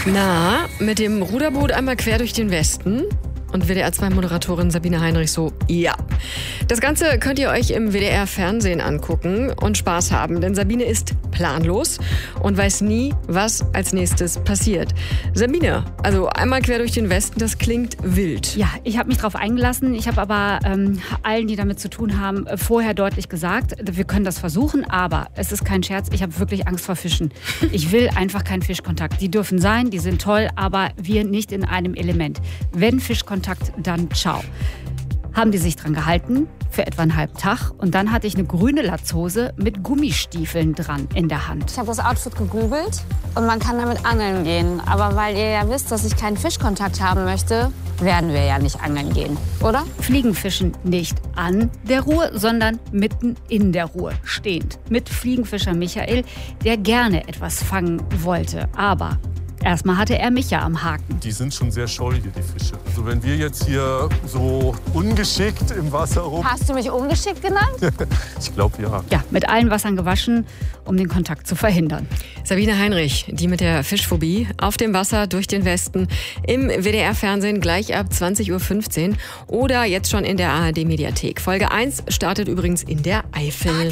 Na, mit dem Ruderboot einmal quer durch den Westen? Und WDR-2-Moderatorin Sabine Heinrich so, ja. Das Ganze könnt ihr euch im WDR-Fernsehen angucken und Spaß haben, denn Sabine ist planlos und weiß nie, was als nächstes passiert. Sabine, also einmal quer durch den Westen, das klingt wild. Ja, ich habe mich darauf eingelassen. Ich habe aber allen, die damit zu tun haben, vorher deutlich gesagt, wir können das versuchen, aber es ist kein Scherz, ich habe wirklich Angst vor Fischen. Ich will einfach keinen Fischkontakt. Die dürfen sein, die sind toll, aber wir nicht in einem Element. Wenn Fischkontakt, dann ciao. Haben die sich dran gehalten für etwa einen halben Tag und dann hatte ich eine grüne Latzhose mit Gummistiefeln dran in der Hand. Ich habe das Outfit gegoogelt und man kann damit angeln gehen. Aber weil ihr ja wisst, dass ich keinen Fischkontakt haben möchte, werden wir ja nicht angeln gehen, oder? Fliegenfischen nicht an der Ruhr, sondern mitten in der Ruhr stehend. Mit Fliegenfischer Michael, der gerne etwas fangen wollte, aber erstmal hatte er mich ja am Haken. Die sind schon sehr scheu hier, die Fische. Also wenn wir jetzt hier so ungeschickt im Wasser rum... Hast du mich ungeschickt genannt? Ich glaube, ja. Ja, mit allen Wassern gewaschen, um den Kontakt zu verhindern. Sabine Heinrich, die mit der Fischphobie auf dem Wasser durch den Westen im WDR-Fernsehen gleich ab 20:15 Uhr oder jetzt schon in der ARD-Mediathek. Folge 1 startet übrigens in der Eifel.